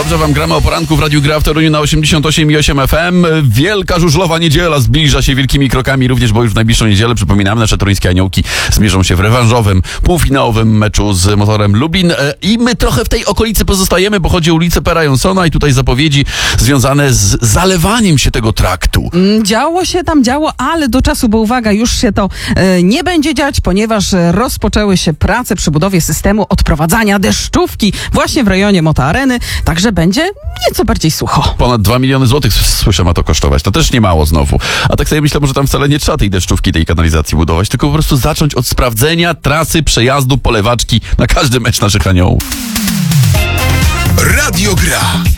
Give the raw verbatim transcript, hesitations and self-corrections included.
Dobrze wam gramy o poranku w Radiu Gra w Toruniu na osiemdziesiąt osiem i osiem F M. Wielka żużlowa niedziela zbliża się wielkimi krokami, również bo już w najbliższą niedzielę, przypominamy, nasze toruńskie aniołki zmierzą się w rewanżowym, półfinałowym meczu z Motorem Lublin. I my trochę w tej okolicy pozostajemy, bo chodzi o ulicę Pera Johnsona i tutaj zapowiedzi związane z zalewaniem się tego traktu. Działo się tam, działo, ale do czasu, bo uwaga, już się to e, nie będzie dziać, ponieważ rozpoczęły się prace przy budowie systemu odprowadzania deszczówki właśnie w rejonie Motoareny, także będzie nieco bardziej sucho. Ponad dwa miliony złotych, słyszę, ma to kosztować. To też nie mało znowu. A tak sobie myślę, może tam wcale nie trzeba tej deszczówki, tej kanalizacji budować, tylko po prostu zacząć od sprawdzenia trasy przejazdu polewaczki na każdy mecz naszych aniołów. Radio Gra.